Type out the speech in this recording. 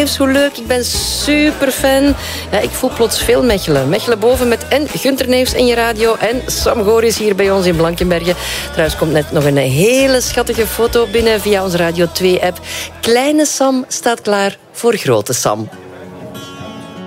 Neefs, hoe leuk. Ik ben super fan. Ja, ik voel plots veel Mechelen. Mechelen boven met en Gunter Neefs in je radio en Sam Goris hier bij ons in Blankenberge. Trouwens komt net nog een hele schattige foto binnen via onze Radio 2-app. Kleine Sam staat klaar voor grote Sam.